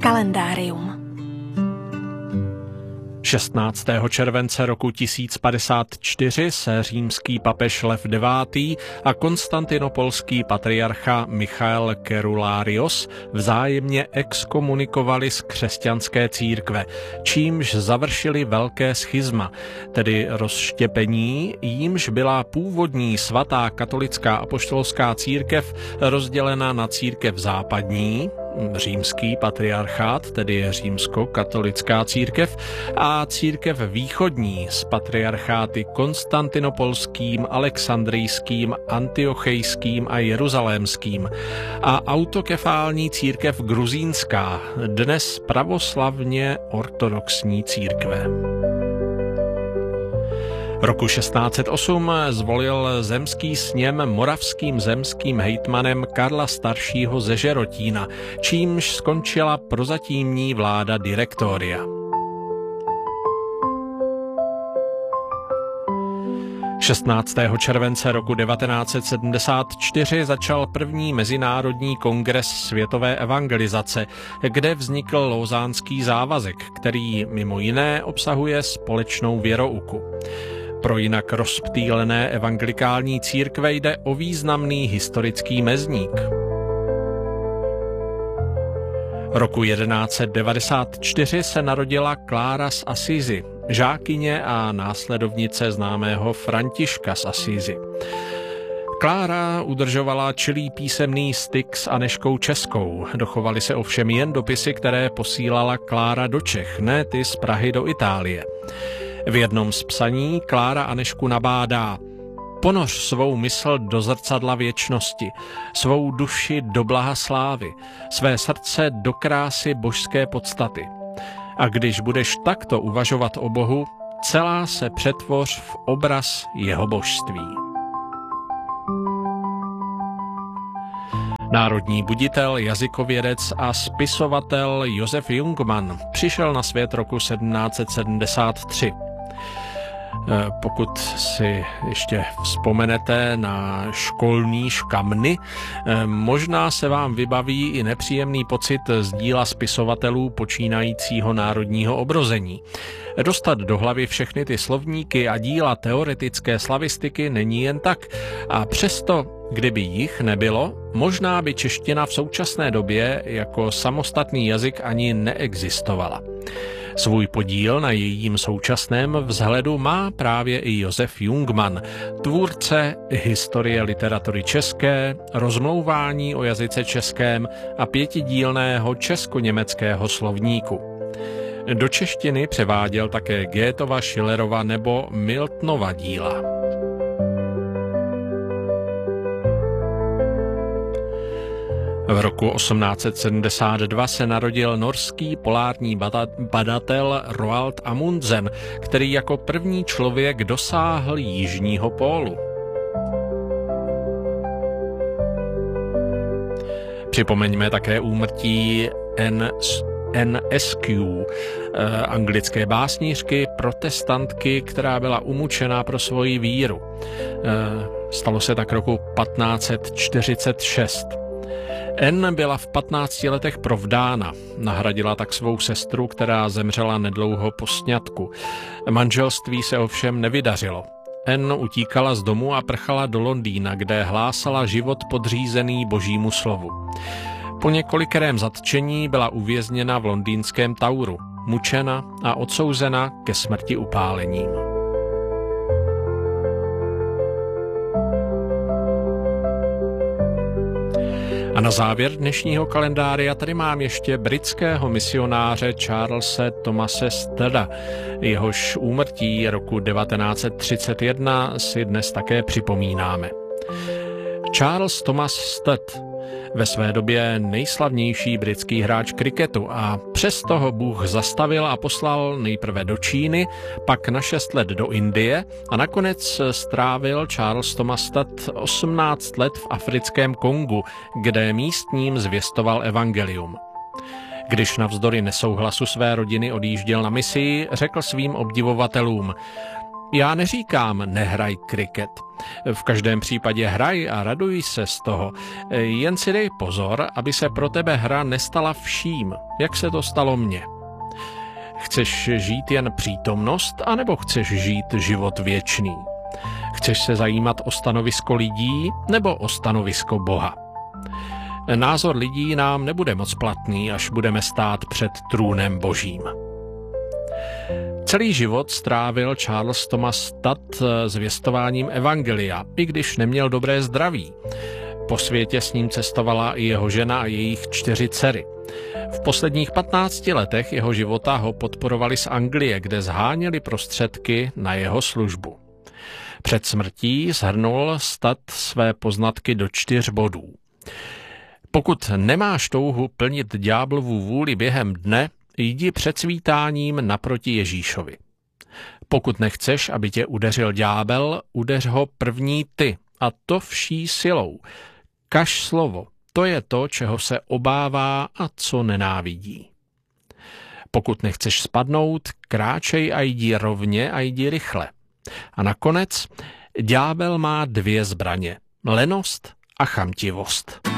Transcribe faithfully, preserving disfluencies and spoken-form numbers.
Kalendárium. šestnáctého července roku tisíc padesát čtyři se římský papež Lev devátý a konstantinopolský patriarcha Michael Kerularios vzájemně exkomunikovali z křesťanské církve, čímž završili velké schizma, tedy rozštěpení, jímž byla původní svatá katolická apoštolská církev rozdělena na církev západní, římský patriarchát, tedy římsko-katolická církev, a církev východní s patriarcháty konstantinopolským, alexandrijským, antiochejským a jeruzalémským a autokefální církev gruzínská, dnes pravoslavně ortodoxní církve. Roku šestnáct set osm zvolil zemský sněm moravským zemským hejtmanem Karla staršího ze Žerotína, čímž skončila prozatímní vláda direktoria. šestnáctého července roku devatenáct set sedmdesát čtyři začal první mezinárodní kongres světové evangelizace, kde vznikl Lausanský závazek, který mimo jiné obsahuje společnou věrouku. Pro jinak rozptýlené evangelikální církve jde o významný historický mezník. Roku jedenáct set devadesát čtyři se narodila Klára z Assisi, žákyně a následovnice známého Františka z Assisi. Klára udržovala čilý písemný styk s Anežkou Českou. Dochovaly se ovšem jen dopisy, které posílala Klára do Čech, ne ty z Prahy do Itálie. V jednom z psaní Klára Anežku nabádá: ponoř svou mysl do zrcadla věčnosti, svou duši do blaha slávy, své srdce do krásy božské podstaty. A když budeš takto uvažovat o Bohu, celá se přetvoř v obraz jeho božství. Národní buditel, jazykovědec a spisovatel Josef Jungmann přišel na svět roku sedmnáct set sedmdesát tři. Pokud si ještě vzpomenete na školní škamny, možná se vám vybaví i nepříjemný pocit z díla spisovatelů počínajícího národního obrození. Dostat do hlavy všechny ty slovníky a díla teoretické slavistiky není jen tak, a přesto, kdyby jich nebylo, možná by čeština v současné době jako samostatný jazyk ani neexistovala. Svůj podíl na jejím současném vzhledu má právě i Josef Jungmann, tvůrce historie literatury české, rozmlouvání o jazyce českém a pětidílného česko-německého slovníku. Do češtiny převáděl také Goethova, Schillerova nebo Miltonova díla. V roku osmnáct set sedmdesát dva se narodil norský polární badatel Roald Amundsen, který jako první člověk dosáhl jižního pólu. Připomeňme také úmrtí N. N. Askew, anglické básnířky, protestantky, která byla umučena pro svoji víru. Stalo se tak roku patnáct set čtyřicet šest. N byla v patnácti letech provdána, nahradila tak svou sestru, která zemřela nedlouho po sňatku. Manželství se ovšem nevydařilo. N utíkala z domu a prchala do Londýna, kde hlásala život podřízený božímu slovu. Po několikerém zatčení byla uvězněna v londýnském Toweru, mučena a odsouzena ke smrti upálením. A na závěr dnešního kalendária tady mám ještě britského misionáře Charlese Thomase Studda. Jehož úmrtí roku devatenáct set třicet jedna si dnes také připomínáme. Charles Thomas Studd, ve své době nejslavnější britský hráč kriketu, a přesto ho Bůh zastavil a poslal nejprve do Číny, pak na šest let do Indie a nakonec strávil Charles Thomas Studd osmnáct let v africkém Kongu, kde místním zvěstoval evangelium. Když navzdory nesouhlasu své rodiny odjížděl na misii, řekl svým obdivovatelům: Já neříkám nehraj kriket. V každém případě hraj a raduj se z toho. Jen si dej pozor, aby se pro tebe hra nestala vším, jak se to stalo mně. Chceš žít jen přítomnost, anebo chceš žít život věčný? Chceš se zajímat o stanovisko lidí, nebo o stanovisko Boha? Názor lidí nám nebude moc platný, až budeme stát před trůnem Božím. Celý život strávil Charles Thomas Tatt zvěstováním evangelia, i když neměl dobré zdraví. Po světě s ním cestovala i jeho žena a jejich čtyři dcery. V posledních patnácti letech jeho života ho podporovali z Anglie, kde zháněli prostředky na jeho službu. Před smrtí shrnul Tatt své poznatky do čtyř bodů. Pokud nemáš touhu plnit ďáblovu vůli během dne, jdi před svítáním naproti Ježíšovi. Pokud nechceš, aby tě udeřil ďábel, udeř ho první ty, a to vší silou. Kaž slovo, to je to, čeho se obává a co nenávidí. Pokud nechceš spadnout, kráčej a jdi rovně a jdi rychle. A nakonec, ďábel má dvě zbraně, lenost a chamtivost.